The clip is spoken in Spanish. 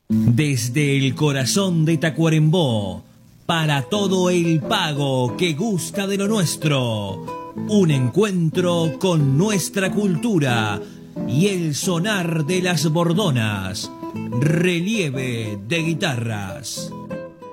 Desde el corazón de Tacuarembó, para todo el pago que gusta de lo nuestro, un encuentro con nuestra cultura y el sonar de las bordonas, relieve de guitarras.